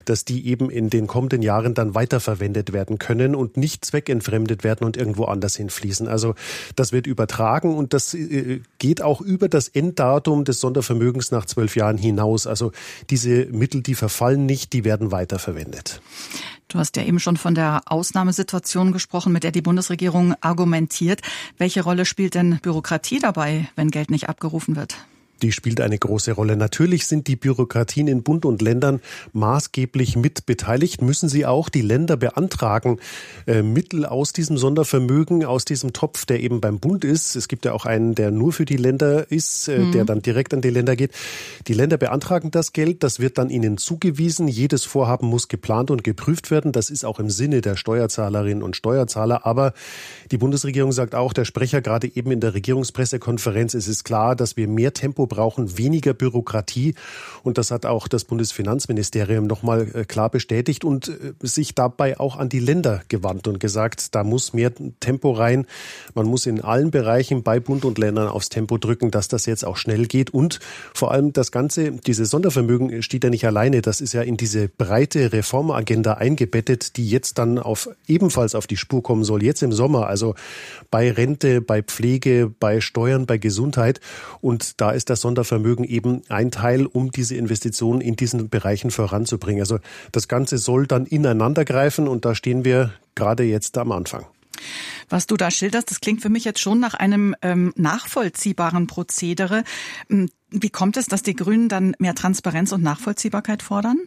dass die eben in den kommenden Jahren dann weiterverwendet werden können und nicht zweckentfremdet werden und irgendwo anders hinfließen. Also das wird übertragen und das geht auch über das Enddatum des Sondervermögens nach 12 Jahren hinaus. Also diese Mittel, die verfallen nicht, die werden weiterverwendet. Du hast ja eben schon von der Ausnahmesituation gesprochen, mit der die Bundesregierung argumentiert. Welche Rolle spielt denn Bürokratie dabei, wenn Geld nicht abgerufen wird? Die spielt eine große Rolle. Natürlich sind die Bürokratien in Bund und Ländern maßgeblich mit beteiligt. Müssen sie auch. Die Länder beantragen Mittel aus diesem Sondervermögen, aus diesem Topf, der eben beim Bund ist. Es gibt ja auch einen, der nur für die Länder ist, der dann direkt an die Länder geht. Die Länder beantragen das Geld. Das wird dann ihnen zugewiesen. Jedes Vorhaben muss geplant und geprüft werden. Das ist auch im Sinne der Steuerzahlerinnen und Steuerzahler. Aber die Bundesregierung sagt auch, der Sprecher gerade eben in der Regierungspressekonferenz, es ist klar, dass wir mehr Tempo brauchen, weniger Bürokratie. Und das hat auch das Bundesfinanzministerium nochmal klar bestätigt und sich dabei auch an die Länder gewandt und gesagt, da muss mehr Tempo rein. Man muss in allen Bereichen bei Bund und Ländern aufs Tempo drücken, dass das jetzt auch schnell geht. Und vor allem das Ganze, dieses Sondervermögen steht ja nicht alleine. Das ist ja in diese breite Reformagenda eingebettet, die jetzt dann ebenfalls auf die Spur kommen soll, jetzt im Sommer. Also bei Rente, bei Pflege, bei Steuern, bei Gesundheit. Und da ist das Sondervermögen eben ein Teil, um diese Investitionen in diesen Bereichen voranzubringen. Also das Ganze soll dann ineinander greifen und da stehen wir gerade jetzt am Anfang. Was du da schilderst, das klingt für mich jetzt schon nach einem nachvollziehbaren Prozedere. Wie kommt es, dass die Grünen dann mehr Transparenz und Nachvollziehbarkeit fordern?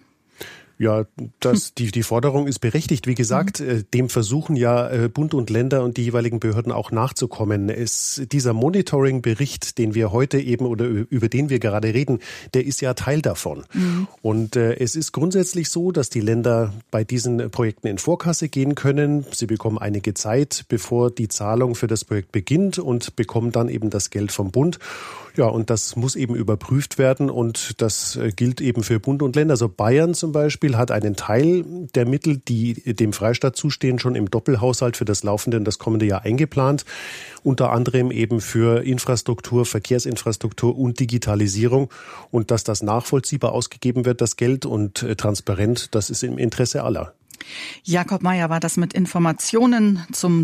Ja, die Forderung ist berechtigt. Wie gesagt, dem versuchen ja Bund und Länder und die jeweiligen Behörden auch nachzukommen. Dieser Monitoring-Bericht, den wir heute eben oder über den wir gerade reden, der ist ja Teil davon. Und es ist grundsätzlich so, dass die Länder bei diesen Projekten in Vorkasse gehen können. Sie bekommen einige Zeit, bevor die Zahlung für das Projekt beginnt und bekommen dann eben das Geld vom Bund. Ja, und das muss eben überprüft werden und das gilt eben für Bund und Länder. Also Bayern zum Beispiel hat einen Teil der Mittel, die dem Freistaat zustehen, schon im Doppelhaushalt für das laufende und das kommende Jahr eingeplant. Unter anderem eben für Infrastruktur, Verkehrsinfrastruktur und Digitalisierung. Und dass das nachvollziehbar ausgegeben wird, das Geld und transparent, das ist im Interesse aller. Jakob Mayer war das mit Informationen zum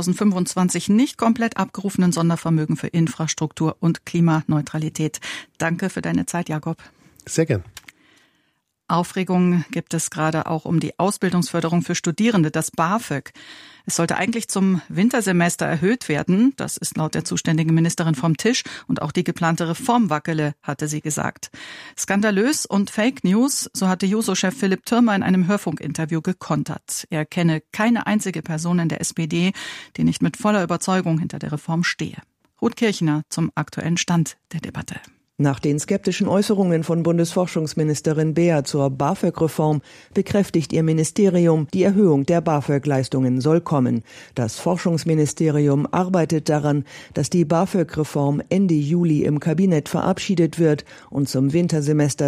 2025 nicht komplett abgerufenen Sondervermögen für Infrastruktur und Klimaneutralität. Danke für deine Zeit, Jakob. Sehr gern. Aufregung gibt es gerade auch um die Ausbildungsförderung für Studierende, das BAföG. Es sollte eigentlich zum Wintersemester erhöht werden. Das ist laut der zuständigen Ministerin vom Tisch. Und auch die geplante Reform wackele, hatte sie gesagt. Skandalös und Fake News, so hatte Juso-Chef Philipp Thürmer in einem Hörfunkinterview gekontert. Er kenne keine einzige Person in der SPD, die nicht mit voller Überzeugung hinter der Reform stehe. Ruth Kirchner zum aktuellen Stand der Debatte. Nach den skeptischen Äußerungen von Bundesforschungsministerin Beer zur BAföG-Reform bekräftigt ihr Ministerium, die Erhöhung der BAföG-Leistungen soll kommen. Das Forschungsministerium arbeitet daran, dass die BAföG-Reform Ende Juli im Kabinett verabschiedet wird und zum Wintersemester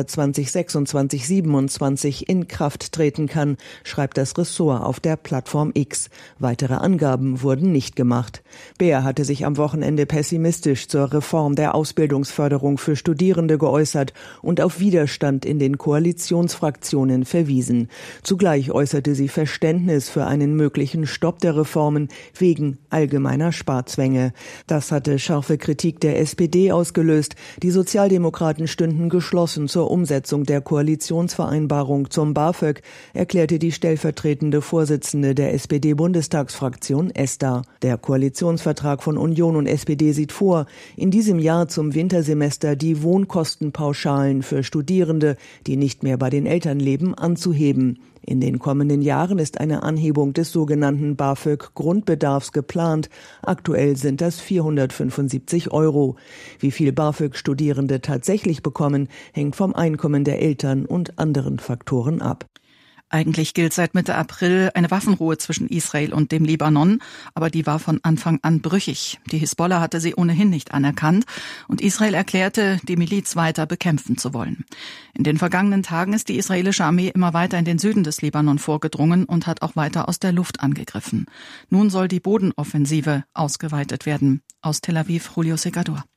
2026/27 in Kraft treten kann, schreibt das Ressort auf der Plattform X. Weitere Angaben wurden nicht gemacht. Beer hatte sich am Wochenende pessimistisch zur Reform der Ausbildungsförderung für Studierende geäußert und auf Widerstand in den Koalitionsfraktionen verwiesen. Zugleich äußerte sie Verständnis für einen möglichen Stopp der Reformen wegen allgemeiner Sparzwänge. Das hatte scharfe Kritik der SPD ausgelöst. Die Sozialdemokraten stünden geschlossen zur Umsetzung der Koalitionsvereinbarung zum BAföG, erklärte die stellvertretende Vorsitzende der SPD-Bundestagsfraktion Esther. Der Koalitionsvertrag von Union und SPD sieht vor, in diesem Jahr zum Wintersemester die Wohnkostenpauschalen für Studierende, die nicht mehr bei den Eltern leben, anzuheben. In den kommenden Jahren ist eine Anhebung des sogenannten BAföG-Grundbedarfs geplant. Aktuell sind das 475 €. Wie viel BAföG-Studierende tatsächlich bekommen, hängt vom Einkommen der Eltern und anderen Faktoren ab. Eigentlich gilt seit Mitte April eine Waffenruhe zwischen Israel und dem Libanon, aber die war von Anfang an brüchig. Die Hisbollah hatte sie ohnehin nicht anerkannt und Israel erklärte, die Miliz weiter bekämpfen zu wollen. In den vergangenen Tagen ist die israelische Armee immer weiter in den Süden des Libanon vorgedrungen und hat auch weiter aus der Luft angegriffen. Nun soll die Bodenoffensive ausgeweitet werden. Aus Tel Aviv, Julio Segador.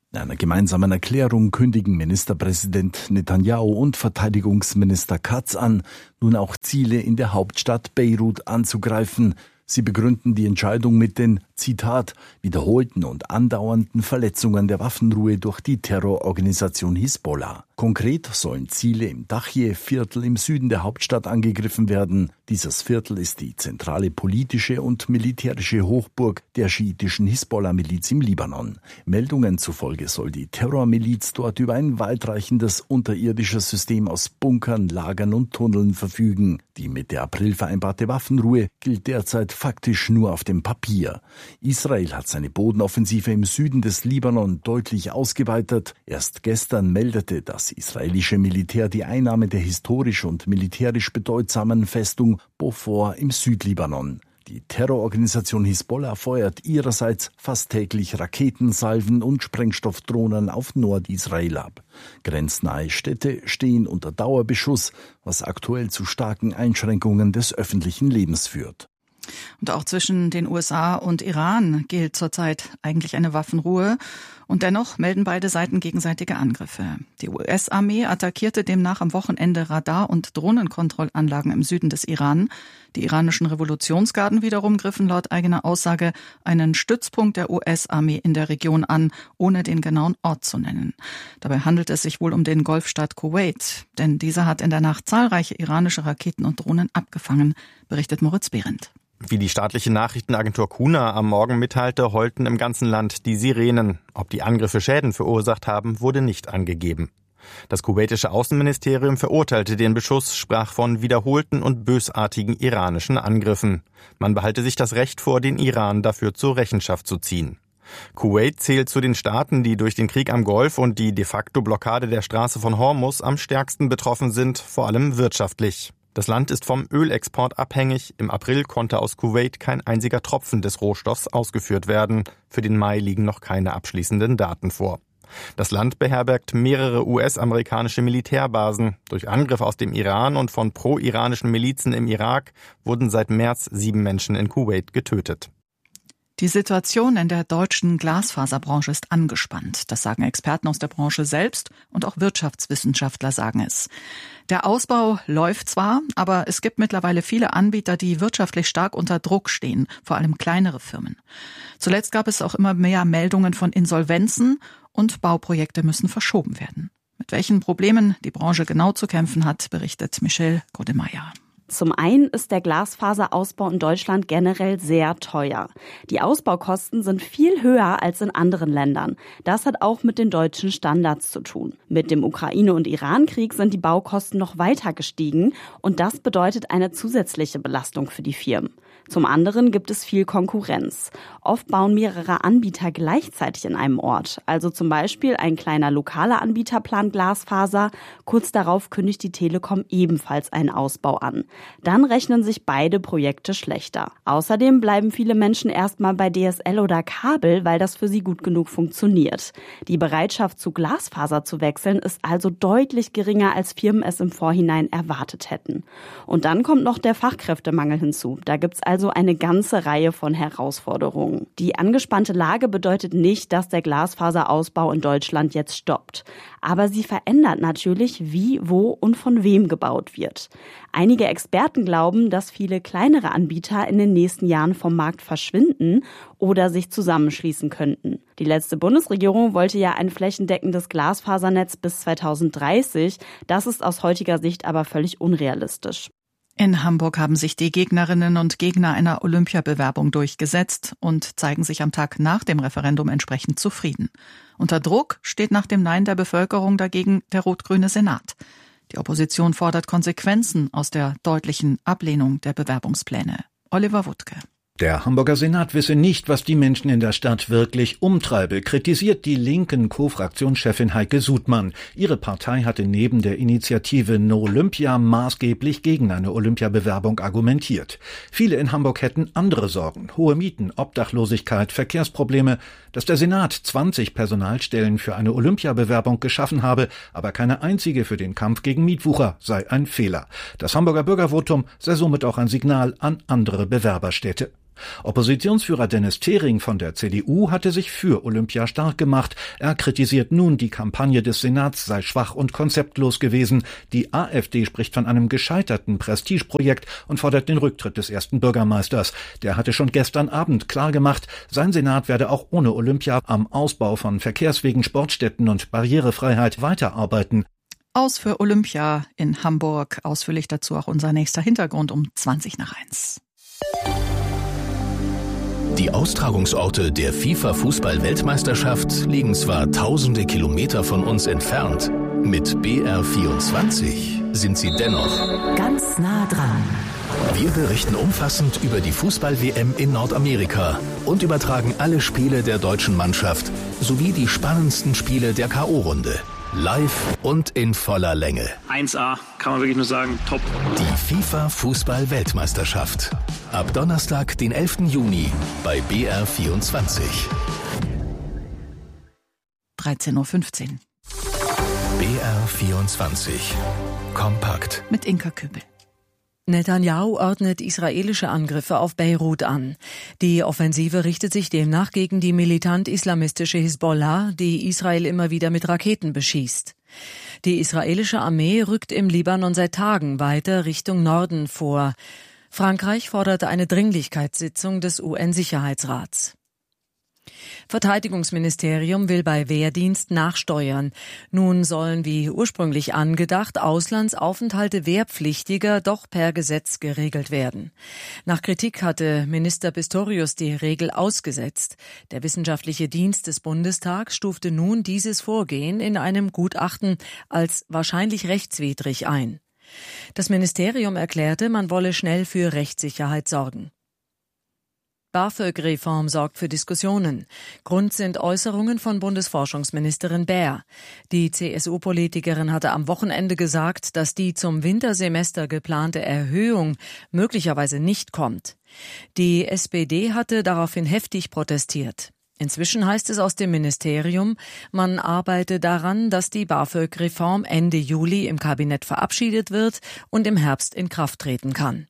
In einer gemeinsamen Erklärung kündigen Ministerpräsident Netanyahu und Verteidigungsminister Katz an, nun auch Ziele in der Hauptstadt Beirut anzugreifen. Sie begründen die Entscheidung mit den, Zitat, wiederholten und andauernden Verletzungen der Waffenruhe durch die Terrororganisation Hisbollah. Konkret sollen Ziele im Dachje-Viertel im Süden der Hauptstadt angegriffen werden. Dieses Viertel ist die zentrale politische und militärische Hochburg der schiitischen Hisbollah-Miliz im Libanon. Meldungen zufolge soll die Terrormiliz dort über ein weitreichendes unterirdisches System aus Bunkern, Lagern und Tunneln verfügen. Die mit der April vereinbarte Waffenruhe gilt derzeit faktisch nur auf dem Papier. Israel hat seine Bodenoffensive im Süden des Libanon deutlich ausgeweitet. Erst gestern meldete das israelische Militär die Einnahme der historisch und militärisch bedeutsamen Festung Beaufort im Südlibanon. Die Terrororganisation Hisbollah feuert ihrerseits fast täglich Raketensalven und Sprengstoffdrohnen auf Nordisrael ab. Grenznahe Städte stehen unter Dauerbeschuss, was aktuell zu starken Einschränkungen des öffentlichen Lebens führt. Und auch zwischen den USA und Iran gilt zurzeit eigentlich eine Waffenruhe. Und dennoch melden beide Seiten gegenseitige Angriffe. Die US-Armee attackierte demnach am Wochenende Radar- und Drohnenkontrollanlagen im Süden des Iran. Die iranischen Revolutionsgarden wiederum griffen laut eigener Aussage einen Stützpunkt der US-Armee in der Region an, ohne den genauen Ort zu nennen. Dabei handelt es sich wohl um den Golfstaat Kuwait, denn dieser hat in der Nacht zahlreiche iranische Raketen und Drohnen abgefangen, berichtet Moritz Behrendt. Wie die staatliche Nachrichtenagentur Kuna am Morgen mitteilte, heulten im ganzen Land die Sirenen. Ob die Angriffe Schäden verursacht haben, wurde nicht angegeben. Das kuwaitische Außenministerium verurteilte den Beschuss, sprach von wiederholten und bösartigen iranischen Angriffen. Man behalte sich das Recht vor, den Iran dafür zur Rechenschaft zu ziehen. Kuwait zählt zu den Staaten, die durch den Krieg am Golf und die de facto Blockade der Straße von Hormuz am stärksten betroffen sind, vor allem wirtschaftlich. Das Land ist vom Ölexport abhängig. Im April konnte aus Kuwait kein einziger Tropfen des Rohstoffs ausgeführt werden. Für den Mai liegen noch keine abschließenden Daten vor. Das Land beherbergt mehrere US-amerikanische Militärbasen. Durch Angriffe aus dem Iran und von pro-iranischen Milizen im Irak wurden seit März 7 Menschen in Kuwait getötet. Die Situation in der deutschen Glasfaserbranche ist angespannt. Das sagen Experten aus der Branche selbst und auch Wirtschaftswissenschaftler sagen es. Der Ausbau läuft zwar, aber es gibt mittlerweile viele Anbieter, die wirtschaftlich stark unter Druck stehen, vor allem kleinere Firmen. Zuletzt gab es auch immer mehr Meldungen von Insolvenzen und Bauprojekte müssen verschoben werden. Mit welchen Problemen die Branche genau zu kämpfen hat, berichtet Michelle Godemeyer. Zum einen ist der Glasfaserausbau in Deutschland generell sehr teuer. Die Ausbaukosten sind viel höher als in anderen Ländern. Das hat auch mit den deutschen Standards zu tun. Mit dem Ukraine- und Iran-Krieg sind die Baukosten noch weiter gestiegen und das bedeutet eine zusätzliche Belastung für die Firmen. Zum anderen gibt es viel Konkurrenz. Oft bauen mehrere Anbieter gleichzeitig in einem Ort. Also zum Beispiel ein kleiner lokaler Anbieter plant Glasfaser. Kurz darauf kündigt die Telekom ebenfalls einen Ausbau an. Dann rechnen sich beide Projekte schlechter. Außerdem bleiben viele Menschen erstmal bei DSL oder Kabel, weil das für sie gut genug funktioniert. Die Bereitschaft zu Glasfaser zu wechseln ist also deutlich geringer, als Firmen es im Vorhinein erwartet hätten. Und dann kommt noch der Fachkräftemangel hinzu. Da gibt's also eine ganze Reihe von Herausforderungen. Die angespannte Lage bedeutet nicht, dass der Glasfaserausbau in Deutschland jetzt stoppt. Aber sie verändert natürlich, wie, wo und von wem gebaut wird. Einige Experten glauben, dass viele kleinere Anbieter in den nächsten Jahren vom Markt verschwinden oder sich zusammenschließen könnten. Die letzte Bundesregierung wollte ja ein flächendeckendes Glasfasernetz bis 2030. Das ist aus heutiger Sicht aber völlig unrealistisch. In Hamburg haben sich die Gegnerinnen und Gegner einer Olympiabewerbung durchgesetzt und zeigen sich am Tag nach dem Referendum entsprechend zufrieden. Unter Druck steht nach dem Nein der Bevölkerung dagegen der rot-grüne Senat. Die Opposition fordert Konsequenzen aus der deutlichen Ablehnung der Bewerbungspläne. Oliver Wuttke. Der Hamburger Senat wisse nicht, was die Menschen in der Stadt wirklich umtreibe, kritisiert die linken Co-Fraktionschefin Heike Sudmann. Ihre Partei hatte neben der Initiative No Olympia maßgeblich gegen eine Olympiabewerbung argumentiert. Viele in Hamburg hätten andere Sorgen, hohe Mieten, Obdachlosigkeit, Verkehrsprobleme. Dass der Senat 20 Personalstellen für eine Olympiabewerbung geschaffen habe, aber keine einzige für den Kampf gegen Mietwucher, sei ein Fehler. Das Hamburger Bürgervotum sei somit auch ein Signal an andere Bewerberstädte. Oppositionsführer Dennis Thering von der CDU hatte sich für Olympia stark gemacht. Er kritisiert nun, die Kampagne des Senats sei schwach und konzeptlos gewesen. Die AfD spricht von einem gescheiterten Prestigeprojekt und fordert den Rücktritt des ersten Bürgermeisters. Der hatte schon gestern Abend klargemacht, sein Senat werde auch ohne Olympia am Ausbau von Verkehrswegen, Sportstätten und Barrierefreiheit weiterarbeiten. Aus für Olympia in Hamburg. Ausführlich dazu auch unser nächster Hintergrund um 1:20. Die Austragungsorte der FIFA-Fußball-Weltmeisterschaft liegen zwar tausende Kilometer von uns entfernt, mit BR24 sind sie dennoch ganz nah dran. Wir berichten umfassend über die Fußball-WM in Nordamerika und übertragen alle Spiele der deutschen Mannschaft sowie die spannendsten Spiele der K.O.-Runde. Live und in voller Länge. 1A, kann man wirklich nur sagen, top. Die FIFA-Fußball-Weltmeisterschaft. Ab Donnerstag, den 11. Juni bei BR24. 13:15 Uhr. BR24. Kompakt. Mit Inka Kübel. Netanyahu ordnet israelische Angriffe auf Beirut an. Die Offensive richtet sich demnach gegen die militant-islamistische Hisbollah, die Israel immer wieder mit Raketen beschießt. Die israelische Armee rückt im Libanon seit Tagen weiter Richtung Norden vor. Frankreich forderte eine Dringlichkeitssitzung des UN-Sicherheitsrats. Verteidigungsministerium will bei Wehrdienst nachsteuern. Nun sollen wie ursprünglich angedacht Auslandsaufenthalte Wehrpflichtiger doch per Gesetz geregelt werden. Nach Kritik hatte Minister Pistorius die Regel ausgesetzt. Der wissenschaftliche Dienst des Bundestags stufte nun dieses Vorgehen in einem Gutachten als wahrscheinlich rechtswidrig ein. Das Ministerium erklärte, man wolle schnell für Rechtssicherheit sorgen. BAföG-Reform sorgt für Diskussionen. Grund sind Äußerungen von Bundesforschungsministerin Baer. Die CSU-Politikerin hatte am Wochenende gesagt, dass die zum Wintersemester geplante Erhöhung möglicherweise nicht kommt. Die SPD hatte daraufhin heftig protestiert. Inzwischen heißt es aus dem Ministerium, man arbeite daran, dass die BAföG-Reform Ende Juli im Kabinett verabschiedet wird und im Herbst in Kraft treten kann.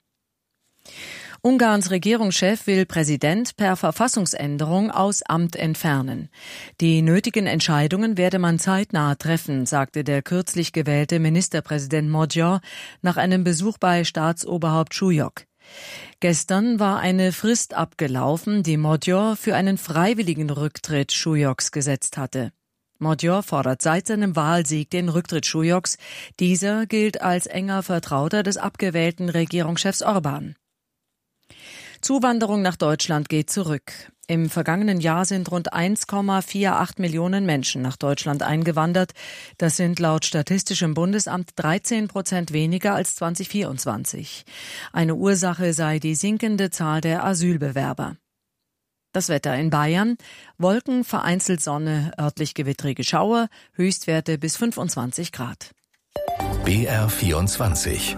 Ungarns Regierungschef will Präsident per Verfassungsänderung aus Amt entfernen. Die nötigen Entscheidungen werde man zeitnah treffen, sagte der kürzlich gewählte Ministerpräsident Magyar nach einem Besuch bei Staatsoberhaupt Súlyog. Gestern war eine Frist abgelaufen, die Magyar für einen freiwilligen Rücktritt Súlyogs gesetzt hatte. Magyar fordert seit seinem Wahlsieg den Rücktritt Súlyogs. Dieser gilt als enger Vertrauter des abgewählten Regierungschefs Orbán. Zuwanderung nach Deutschland geht zurück. Im vergangenen Jahr sind rund 1,48 Millionen Menschen nach Deutschland eingewandert. Das sind laut Statistischem Bundesamt 13% weniger als 2024. Eine Ursache sei die sinkende Zahl der Asylbewerber. Das Wetter in Bayern: Wolken, vereinzelt Sonne, örtlich gewittrige Schauer, Höchstwerte bis 25 Grad. BR24.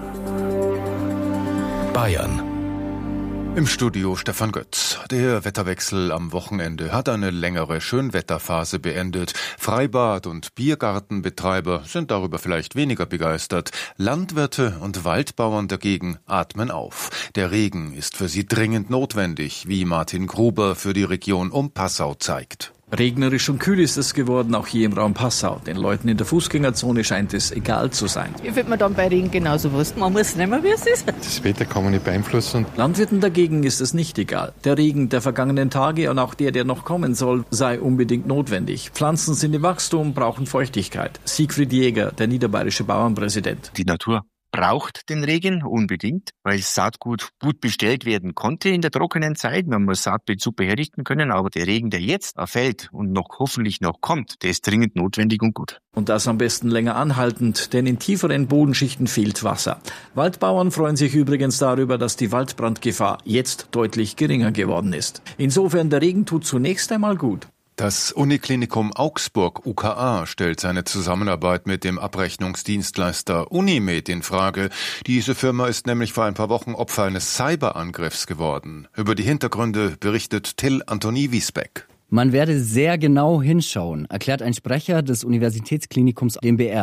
Bayern. Im Studio Stefan Götz. Der Wetterwechsel am Wochenende hat eine längere Schönwetterphase beendet. Freibad- und Biergartenbetreiber sind darüber vielleicht weniger begeistert. Landwirte und Waldbauern dagegen atmen auf. Der Regen ist für sie dringend notwendig, wie Martin Gruber für die Region um Passau zeigt. Regnerisch und kühl ist es geworden, auch hier im Raum Passau. Den Leuten in der Fußgängerzone scheint es egal zu sein. Ich würde mir dann bei Regen genauso wussten. Man muss nehmen, wie es ist. Das Wetter kann man nicht beeinflussen. Landwirten dagegen ist es nicht egal. Der Regen der vergangenen Tage und auch der noch kommen soll, sei unbedingt notwendig. Pflanzen sind im Wachstum, brauchen Feuchtigkeit. Siegfried Jäger, der niederbayerische Bauernpräsident. Die Natur braucht den Regen unbedingt, weil Saatgut gut bestellt werden konnte in der trockenen Zeit. Man muss Saatbeet super herrichten können, aber der Regen, der jetzt fällt und hoffentlich noch kommt, der ist dringend notwendig und gut. Und das am besten länger anhaltend, denn in tieferen Bodenschichten fehlt Wasser. Waldbauern freuen sich übrigens darüber, dass die Waldbrandgefahr jetzt deutlich geringer geworden ist. Insofern, der Regen tut zunächst einmal gut. Das Uniklinikum Augsburg UKA stellt seine Zusammenarbeit mit dem Abrechnungsdienstleister Unimed in Frage. Diese Firma ist nämlich vor ein paar Wochen Opfer eines Cyberangriffs geworden. Über die Hintergründe berichtet Till Anthony Wiesbeck. Man werde sehr genau hinschauen, erklärt ein Sprecher des Universitätsklinikums dem BR.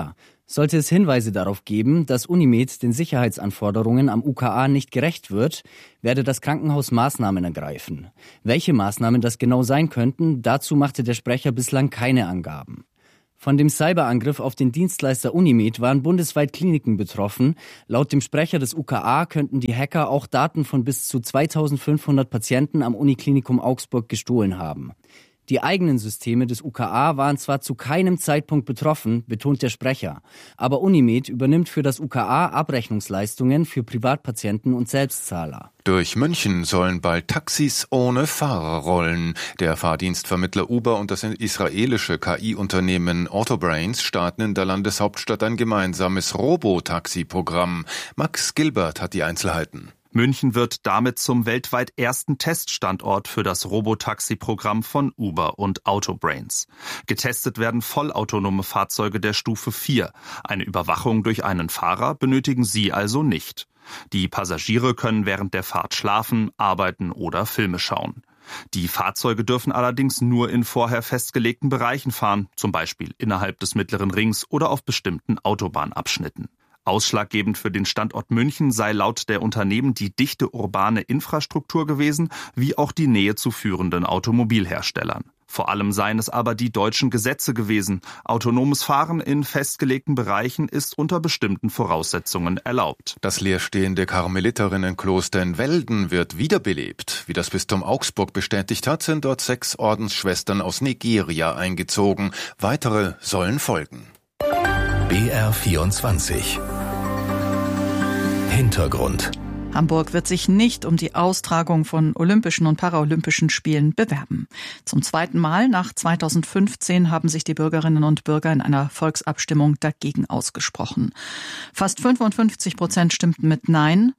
Sollte es Hinweise darauf geben, dass Unimed den Sicherheitsanforderungen am UKA nicht gerecht wird, werde das Krankenhaus Maßnahmen ergreifen. Welche Maßnahmen das genau sein könnten, dazu machte der Sprecher bislang keine Angaben. Von dem Cyberangriff auf den Dienstleister Unimed waren bundesweit Kliniken betroffen. Laut dem Sprecher des UKA könnten die Hacker auch Daten von bis zu 2500 Patienten am Uniklinikum Augsburg gestohlen haben. Die eigenen Systeme des UKA waren zwar zu keinem Zeitpunkt betroffen, betont der Sprecher, aber Unimed übernimmt für das UKA Abrechnungsleistungen für Privatpatienten und Selbstzahler. Durch München sollen bald Taxis ohne Fahrer rollen. Der Fahrdienstvermittler Uber und das israelische KI-Unternehmen Autobrains starten in der Landeshauptstadt ein gemeinsames Robotaxi-Programm. Max Gilbert hat die Einzelheiten. München wird damit zum weltweit ersten Teststandort für das Robotaxi-Programm von Uber und Autobrains. Getestet werden vollautonome Fahrzeuge der Stufe 4. Eine Überwachung durch einen Fahrer benötigen sie also nicht. Die Passagiere können während der Fahrt schlafen, arbeiten oder Filme schauen. Die Fahrzeuge dürfen allerdings nur in vorher festgelegten Bereichen fahren, zum Beispiel innerhalb des Mittleren Rings oder auf bestimmten Autobahnabschnitten. Ausschlaggebend für den Standort München sei laut der Unternehmen die dichte urbane Infrastruktur gewesen, wie auch die Nähe zu führenden Automobilherstellern. Vor allem seien es aber die deutschen Gesetze gewesen. Autonomes Fahren in festgelegten Bereichen ist unter bestimmten Voraussetzungen erlaubt. Das leerstehende Karmeliterinnen-Kloster in Welden wird wiederbelebt. Wie das Bistum Augsburg bestätigt hat, sind dort 6 Ordensschwestern aus Nigeria eingezogen. Weitere sollen folgen. BR24 Hintergrund. Hamburg wird sich nicht um die Austragung von Olympischen und Paralympischen Spielen bewerben. Zum zweiten Mal nach 2015 haben sich die Bürgerinnen und Bürger in einer Volksabstimmung dagegen ausgesprochen. Fast 55% stimmten mit Nein,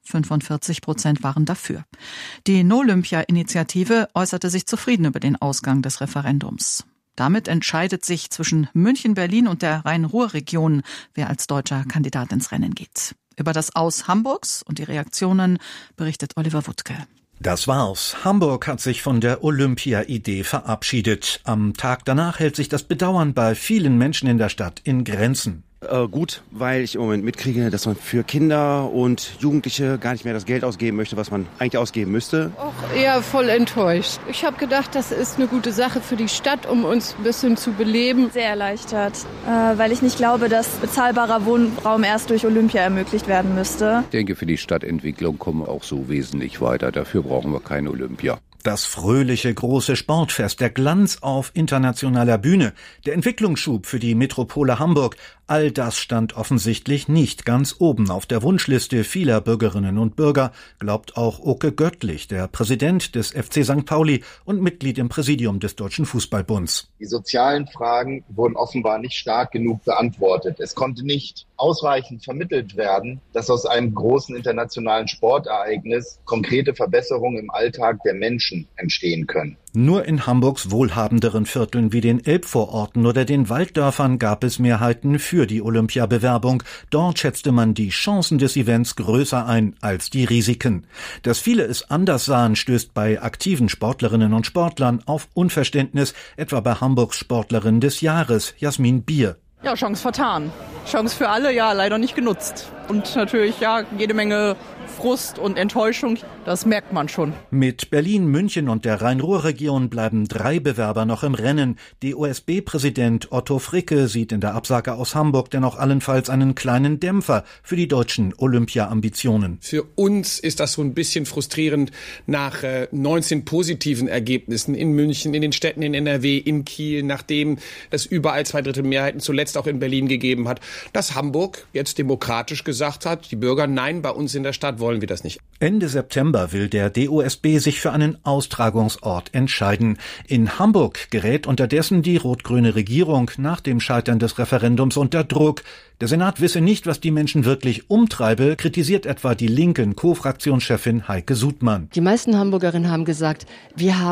45% waren dafür. Die No-Olympia-Initiative äußerte sich zufrieden über den Ausgang des Referendums. Damit entscheidet sich zwischen München, Berlin und der Rhein-Ruhr-Region, wer als deutscher Kandidat ins Rennen geht. Über das Aus Hamburgs und die Reaktionen berichtet Oliver Wuttke. Das war's. Hamburg hat sich von der Olympia-Idee verabschiedet. Am Tag danach hält sich das Bedauern bei vielen Menschen in der Stadt in Grenzen. Gut, weil ich im Moment mitkriege, dass man für Kinder und Jugendliche gar nicht mehr das Geld ausgeben möchte, was man eigentlich ausgeben müsste. Auch eher voll enttäuscht. Ich habe gedacht, das ist eine gute Sache für die Stadt, um uns ein bisschen zu beleben. Sehr erleichtert, weil ich nicht glaube, dass bezahlbarer Wohnraum erst durch Olympia ermöglicht werden müsste. Ich denke, für die Stadtentwicklung kommen wir auch so wesentlich weiter. Dafür brauchen wir keine Olympia. Das fröhliche große Sportfest, der Glanz auf internationaler Bühne, der Entwicklungsschub für die Metropole Hamburg, all das stand offensichtlich nicht ganz oben auf der Wunschliste vieler Bürgerinnen und Bürger, glaubt auch Oke Göttlich, der Präsident des FC St. Pauli und Mitglied im Präsidium des Deutschen Fußballbunds. Die sozialen Fragen wurden offenbar nicht stark genug beantwortet. Es konnte nicht ausreichend vermittelt werden, dass aus einem großen internationalen Sportereignis konkrete Verbesserungen im Alltag der Menschen entstehen können. Nur in Hamburgs wohlhabenderen Vierteln wie den Elbvororten oder den Walddörfern gab es Mehrheiten für die Olympiabewerbung. Dort schätzte man die Chancen des Events größer ein als die Risiken. Dass viele es anders sahen, stößt bei aktiven Sportlerinnen und Sportlern auf Unverständnis, etwa bei Hamburgs Sportlerin des Jahres, Jasmin Bier. Ja, Chance vertan. Chance für alle, ja, leider nicht genutzt. Und natürlich, ja, jede Menge Frust und Enttäuschung, das merkt man schon. Mit Berlin, München und der Rhein-Ruhr-Region bleiben 3 Bewerber noch im Rennen. DOSB-Präsident Otto Fricke sieht in der Absage aus Hamburg dennoch allenfalls einen kleinen Dämpfer für die deutschen Olympia-Ambitionen. Für uns ist das so ein bisschen frustrierend nach 19 positiven Ergebnissen in München, in den Städten in NRW, in Kiel, nachdem es überall 2/3 Mehrheiten zuletzt auch in Berlin gegeben hat, dass Hamburg jetzt demokratisch gesagt hat, die Bürger, nein, bei uns in der Stadt wollen wir das nicht. Ende September will der DOSB sich für einen Austragungsort entscheiden. In Hamburg gerät unterdessen die rot-grüne Regierung nach dem Scheitern des Referendums unter Druck. Der Senat wisse nicht, was die Menschen wirklich umtreibe, kritisiert etwa die linken Co-Fraktionschefin Heike Sudmann. Die meisten Hamburgerinnen haben gesagt, wir haben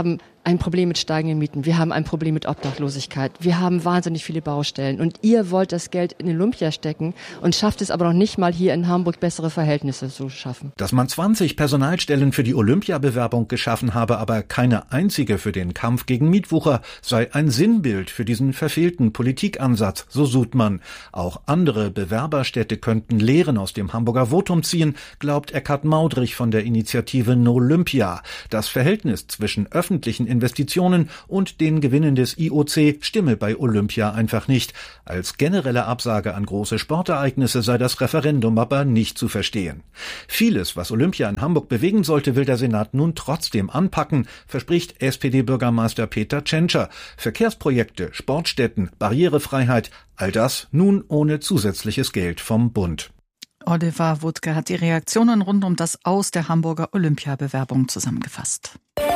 ein Problem mit steigenden Mieten, wir haben ein Problem mit Obdachlosigkeit, wir haben wahnsinnig viele Baustellen und ihr wollt das Geld in Olympia stecken und schafft es aber noch nicht mal hier in Hamburg bessere Verhältnisse zu schaffen. Dass man 20 Personalstellen für die Olympiabewerbung geschaffen habe, aber keine einzige für den Kampf gegen Mietwucher, sei ein Sinnbild für diesen verfehlten Politikansatz, so Sudmann. Auch andere Bewerberstädte könnten Lehren aus dem Hamburger Votum ziehen, glaubt Eckhard Maudrich von der Initiative Nolympia. Das Verhältnis zwischen öffentlichen Investitionen und den Gewinnen des IOC stimme bei Olympia einfach nicht. Als generelle Absage an große Sportereignisse sei das Referendum aber nicht zu verstehen. Vieles, was Olympia in Hamburg bewegen sollte, will der Senat nun trotzdem anpacken, verspricht SPD-Bürgermeister Peter Tschentscher. Verkehrsprojekte, Sportstätten, Barrierefreiheit, all das nun ohne zusätzliches Geld vom Bund. Oliver Wuttke hat die Reaktionen rund um das Aus der Hamburger Olympiabewerbung zusammengefasst.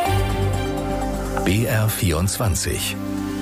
BR24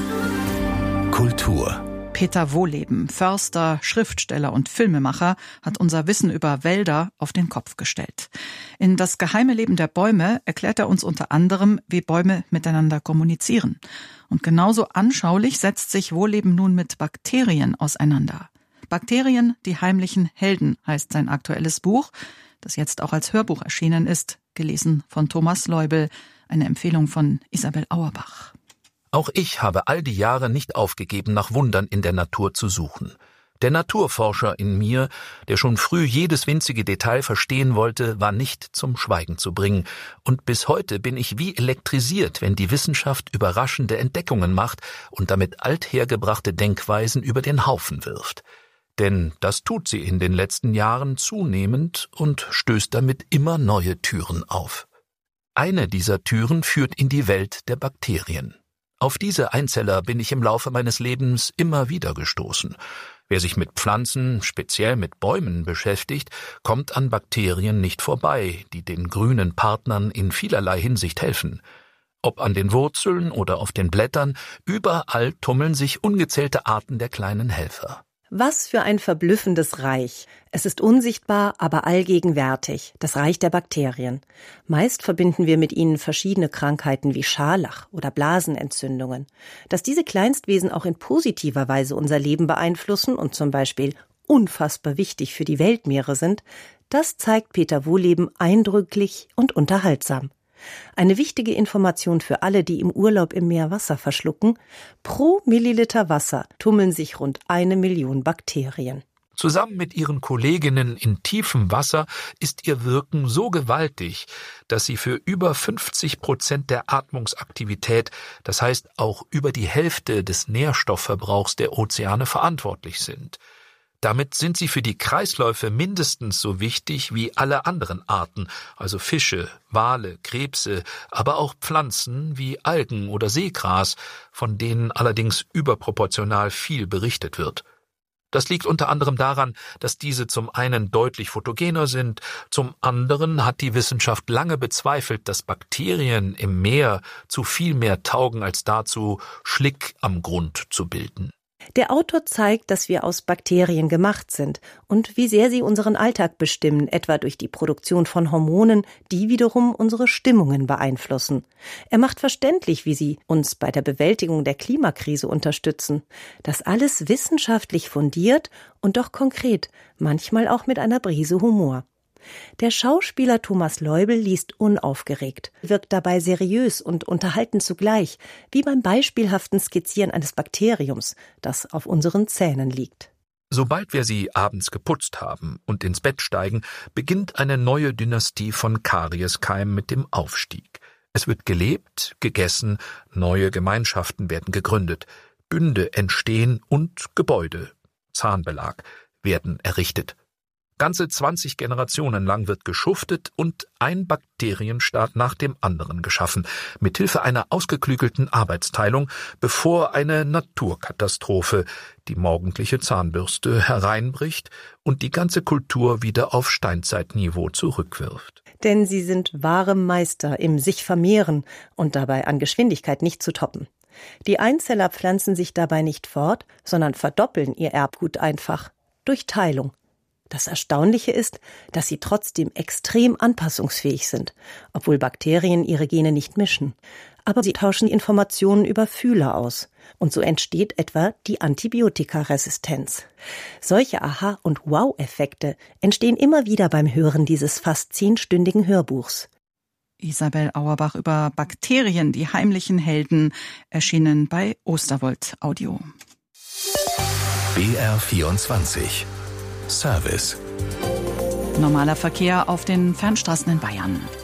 Kultur. Peter Wohleben, Förster, Schriftsteller und Filmemacher, hat unser Wissen über Wälder auf den Kopf gestellt. In Das geheime Leben der Bäume erklärt er uns unter anderem, wie Bäume miteinander kommunizieren. Und genauso anschaulich setzt sich Wohleben nun mit Bakterien auseinander. Bakterien, die heimlichen Helden, heißt sein aktuelles Buch, das jetzt auch als Hörbuch erschienen ist, gelesen von Thomas Leubel, eine Empfehlung von Isabel Auerbach. Auch ich habe all die Jahre nicht aufgegeben, nach Wundern in der Natur zu suchen. Der Naturforscher in mir, der schon früh jedes winzige Detail verstehen wollte, war nicht zum Schweigen zu bringen. Und bis heute bin ich wie elektrisiert, wenn die Wissenschaft überraschende Entdeckungen macht und damit althergebrachte Denkweisen über den Haufen wirft. Denn das tut sie in den letzten Jahren zunehmend und stößt damit immer neue Türen auf. Eine dieser Türen führt in die Welt der Bakterien. Auf diese Einzeller bin ich im Laufe meines Lebens immer wieder gestoßen. Wer sich mit Pflanzen, speziell mit Bäumen beschäftigt, kommt an Bakterien nicht vorbei, die den grünen Partnern in vielerlei Hinsicht helfen. Ob an den Wurzeln oder auf den Blättern, überall tummeln sich ungezählte Arten der kleinen Helfer. Was für ein verblüffendes Reich. Es ist unsichtbar, aber allgegenwärtig, das Reich der Bakterien. Meist verbinden wir mit ihnen verschiedene Krankheiten wie Scharlach oder Blasenentzündungen. Dass diese Kleinstwesen auch in positiver Weise unser Leben beeinflussen und zum Beispiel unfassbar wichtig für die Weltmeere sind, das zeigt Peter Wohleben eindrücklich und unterhaltsam. Eine wichtige Information für alle, die im Urlaub im Meer Wasser verschlucken: Pro Milliliter Wasser tummeln sich rund 1 Million Bakterien. Zusammen mit ihren Kolleginnen in tiefem Wasser ist ihr Wirken so gewaltig, dass sie für über 50% der Atmungsaktivität, das heißt auch über die Hälfte des Nährstoffverbrauchs der Ozeane verantwortlich sind. Damit sind sie für die Kreisläufe mindestens so wichtig wie alle anderen Arten, also Fische, Wale, Krebse, aber auch Pflanzen wie Algen oder Seegras, von denen allerdings überproportional viel berichtet wird. Das liegt unter anderem daran, dass diese zum einen deutlich photogener sind, zum anderen hat die Wissenschaft lange bezweifelt, dass Bakterien im Meer zu viel mehr taugen als dazu, Schlick am Grund zu bilden. Der Autor zeigt, dass wir aus Bakterien gemacht sind und wie sehr sie unseren Alltag bestimmen, etwa durch die Produktion von Hormonen, die wiederum unsere Stimmungen beeinflussen. Er macht verständlich, wie sie uns bei der Bewältigung der Klimakrise unterstützen. Das alles wissenschaftlich fundiert und doch konkret, manchmal auch mit einer Prise Humor. Der Schauspieler Thomas Leubel liest unaufgeregt, wirkt dabei seriös und unterhaltend zugleich, wie beim beispielhaften Skizzieren eines Bakteriums, das auf unseren Zähnen liegt. Sobald wir sie abends geputzt haben und ins Bett steigen, beginnt eine neue Dynastie von Karieskeimen mit dem Aufstieg. Es wird gelebt, gegessen, neue Gemeinschaften werden gegründet, Bünde entstehen und Gebäude, Zahnbelag, werden errichtet. Ganze 20 Generationen lang wird geschuftet und ein Bakterienstaat nach dem anderen geschaffen, mithilfe einer ausgeklügelten Arbeitsteilung, bevor eine Naturkatastrophe, die morgendliche Zahnbürste, hereinbricht und die ganze Kultur wieder auf Steinzeitniveau zurückwirft. Denn sie sind wahre Meister im sich vermehren und dabei an Geschwindigkeit nicht zu toppen. Die Einzeller pflanzen sich dabei nicht fort, sondern verdoppeln ihr Erbgut einfach durch Teilung. Das Erstaunliche ist, dass sie trotzdem extrem anpassungsfähig sind, obwohl Bakterien ihre Gene nicht mischen. aber sie tauschen die Informationen über Fühler aus. Und so entsteht etwa die Antibiotikaresistenz. Solche Aha- und Wow-Effekte entstehen immer wieder beim Hören dieses fast 10-stündigen Hörbuchs. Isabel Auerbach über Bakterien, die heimlichen Helden, erschienen bei Osterwold Audio. BR24 Service. Normaler Verkehr auf den Fernstraßen in Bayern.